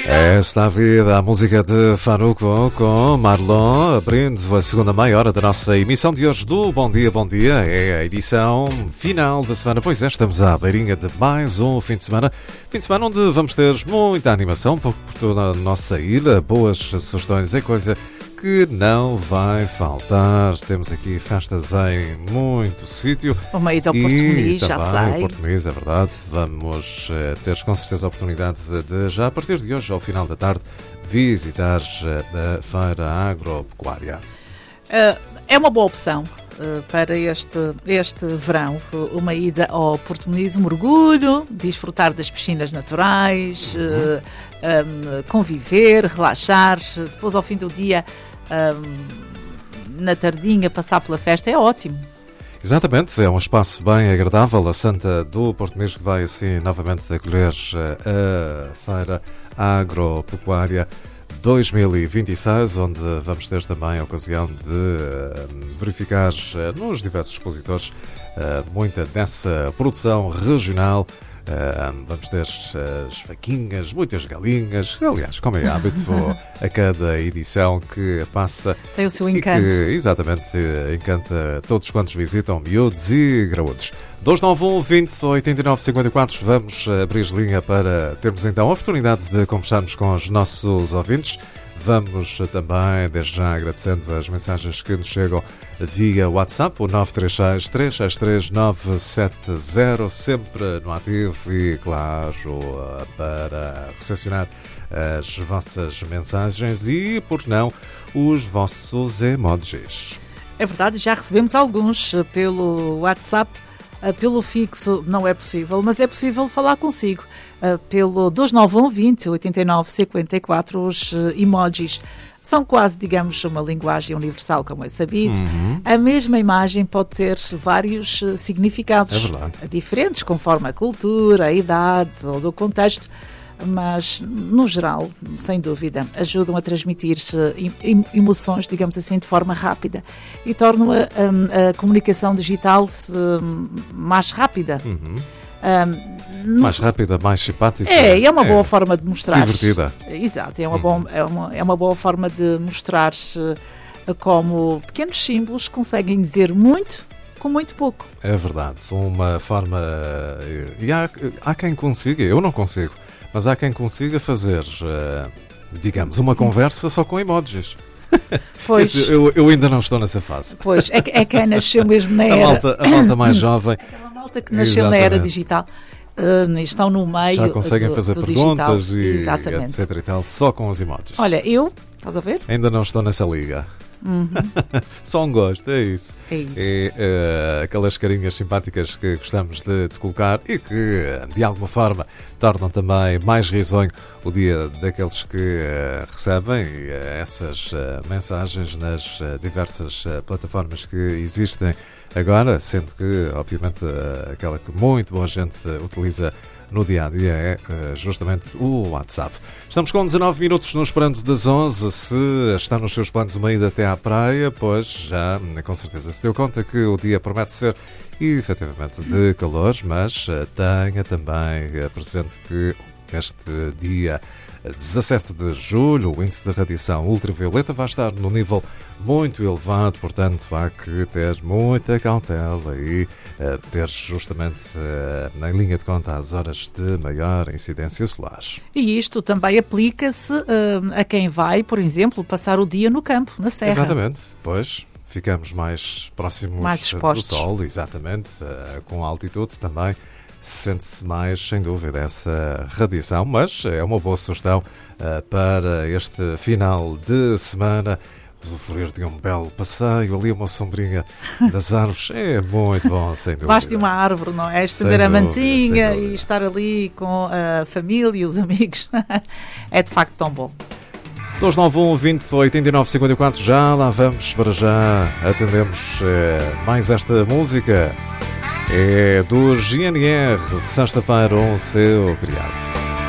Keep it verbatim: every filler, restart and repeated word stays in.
Esta a vida, a música de Farruko com Marlon, abrindo a segunda meia hora da nossa emissão de hoje do Bom Dia, Bom Dia. É a edição final da semana, pois é, estamos à beirinha de mais um fim de semana. Fim de semana onde vamos ter muita animação por, por toda a nossa ilha, boas sugestões, é coisa que não vai faltar. Temos aqui festas em muito sítio. Uma ida ao Porto Muniz, já sei. O Porto Muniz, é verdade. Vamos uh, ter com certeza a oportunidade de, já a partir de hoje, ao final da tarde, visitar uh, a Feira Agropecuária. Uh, é uma boa opção uh, para este, este verão. Uma ida ao Porto Muniz, um mergulho, desfrutar das piscinas naturais, uhum. uh, um, conviver, relaxar. Depois, ao fim do dia, Um, na tardinha, passar pela festa é ótimo. Exatamente, é um espaço bem agradável. A Santa do Porto Muniz que vai assim novamente acolher a Feira Agropecuária dois mil e vinte e seis, onde vamos ter também a ocasião de verificar nos diversos expositores muita dessa produção regional. Uh, vamos ter as vaquinhas, muitas galinhas, aliás, como é hábito, a cada edição que passa. Tem o seu encanto. E que, exatamente, encanta todos quantos visitam, miúdos e graúdos. dois nove um, vinte, oitenta e nove, cinquenta e quatro, vamos abrir linha para termos então a oportunidade de conversarmos com os nossos ouvintes. Vamos também, desde já, agradecendo as mensagens que nos chegam via WhatsApp, o nove três seis, três seis três, nove sete zero, sempre no ativo e, claro, para recepcionar as vossas mensagens e, por que não, os vossos emojis. É verdade, já recebemos alguns pelo WhatsApp. Pelo fixo não é possível, mas é possível falar consigo. Pelo dois nove um, vinte, oitenta e nove, cinquenta e quatro, os emojis são quase, digamos, uma linguagem universal, como é sabido. Uhum. A mesma imagem pode ter vários significados. É verdade. Diferentes, conforme a cultura, a idade ou do contexto, mas, no geral, sem dúvida, ajudam a transmitir emoções, digamos assim, de forma rápida e tornam a, a, a comunicação digital mais rápida. Uhum. Um, no... Mais rápida, mais simpática. É, é uma boa é. forma de mostrar. Divertida. Exato, é uma, uhum. bom, é uma, é uma boa forma de mostrar uh, como pequenos símbolos conseguem dizer muito com muito pouco. É verdade, uma forma... E há, há quem consiga, eu não consigo, mas há quem consiga fazer, uh, digamos, uma conversa só com emojis. Pois. eu, eu ainda não estou nessa fase. Pois, é, é quem nasceu mesmo na era... A malta, a malta mais jovem. Aquela malta que nasceu Exatamente. na era digital. Uh, estão no meio Já conseguem do, fazer do perguntas digital. e Exatamente. etc e tal, só com os emojis. Olha, eu, estás a ver? Ainda não estou nessa liga. Uhum. Só um gosto, é isso. É isso. É uh, aquelas carinhas simpáticas que gostamos de, de colocar e que, de alguma forma, tornam também mais risonho o dia daqueles que uh, recebem uh, essas uh, mensagens nas uh, diversas uh, plataformas que existem agora, sendo que, obviamente, uh, aquela que muito boa gente uh, utiliza no dia-a-dia é uh, justamente o WhatsApp. Estamos com dezanove minutos no Esperando das onze. Se está nos seus planos uma ida até à praia, pois já com certeza se deu conta que o dia promete ser efetivamente de calor, mas uh, tenha também uh, presente que este dia dezassete de julho, o índice de radiação ultravioleta vai estar no nível muito elevado, portanto há que ter muita cautela e uh, ter justamente uh, em linha de conta as horas de maior incidência solar. E isto também aplica-se uh, a quem vai, por exemplo, passar o dia no campo, na serra. Exatamente, pois ficamos mais próximos mais do sol, exatamente, uh, com a altitude também. Sente-se mais, sem dúvida, essa radiação, mas é uma boa sugestão uh, para este final de semana. Usufruir de um belo passeio, ali uma sombrinha das árvores, é muito bom, sem dúvida. Basta uma árvore, não é? Estender a mantinha e estar ali com a família e os amigos. É de facto tão bom. dois nove um, vinte, oitenta e nove, cinquenta e quatro, já lá vamos, para já atendemos uh, mais esta música. É do G N R, sexta-feira, um seu criado.